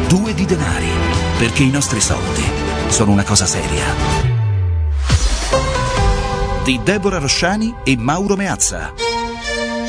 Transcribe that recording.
due di denari, perché i nostri soldi sono una cosa seria. Di Deborah Rosciani e Mauro Meazza.